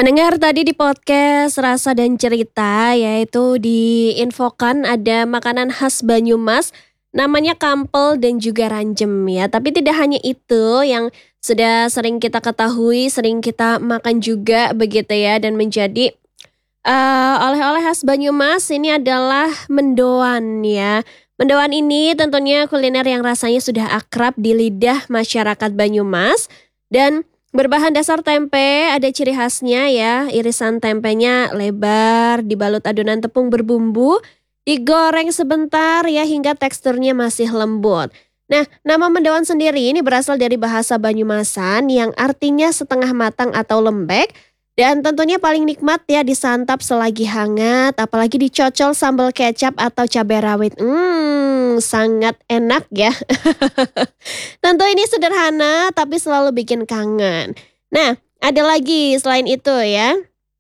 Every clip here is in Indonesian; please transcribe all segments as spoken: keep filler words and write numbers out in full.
Pendengar tadi di podcast Rasa dan Cerita, yaitu diinfokan ada makanan khas Banyumas namanya kampel dan juga ranjem ya. Tapi tidak hanya itu yang sudah sering kita ketahui, sering kita makan juga begitu ya, dan menjadi eh, oleh-oleh khas Banyumas ini adalah mendoan ya. Mendoan ini tentunya kuliner yang rasanya sudah akrab di lidah masyarakat Banyumas dan berbahan dasar tempe, ada ciri khasnya ya. Irisan tempenya lebar, dibalut adonan tepung berbumbu, digoreng sebentar ya hingga teksturnya masih lembut. Nah, nama mendoan sendiri ini berasal dari bahasa Banyumasan yang artinya setengah matang atau lembek dan tentunya paling nikmat ya disantap selagi hangat, apalagi dicocol sambal kecap atau cabai rawit. Hmm, sangat enak ya. Tentu ini sederhana tapi selalu bikin kangen. Nah, ada lagi selain itu ya.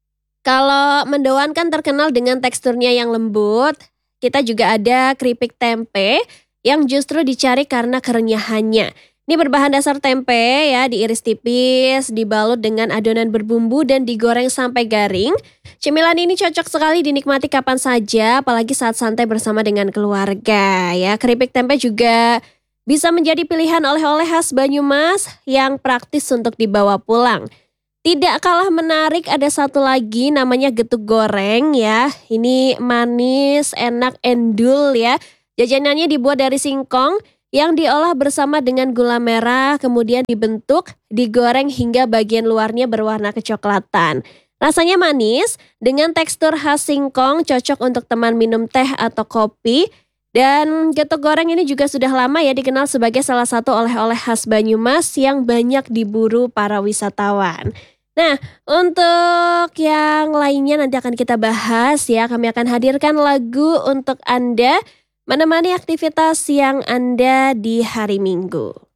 Kalau mendoan kan terkenal dengan teksturnya yang lembut, kita juga ada keripik tempe yang justru dicari karena kerenyahannya. Ini berbahan dasar tempe ya, diiris tipis, dibalut dengan adonan berbumbu dan digoreng sampai garing. Cemilan ini cocok sekali dinikmati kapan saja, apalagi saat santai bersama dengan keluarga ya. Keripik tempe juga bisa menjadi pilihan oleh-oleh khas Banyumas yang praktis untuk dibawa pulang. Tidak kalah menarik ada satu lagi namanya getuk goreng ya. Ini manis, enak, endul ya. Jajanannya dibuat dari singkong yang diolah bersama dengan gula merah, kemudian dibentuk, digoreng hingga bagian luarnya berwarna kecoklatan. Rasanya manis, dengan tekstur khas singkong, cocok untuk teman minum teh atau kopi. Dan getuk goreng ini juga sudah lama ya dikenal sebagai salah satu oleh-oleh khas Banyumas yang banyak diburu para wisatawan. Nah, untuk yang lainnya nanti akan kita bahas ya. Kami akan hadirkan lagu untuk Anda menemani aktivitas siang Anda di hari Minggu.